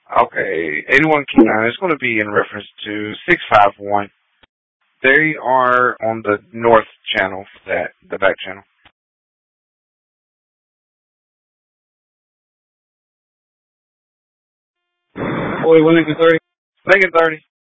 Okay, 81 Keyline. It's going to be in reference to 651. They are on the north channel, the back channel. Boy, Lincoln 30. Lincoln 30.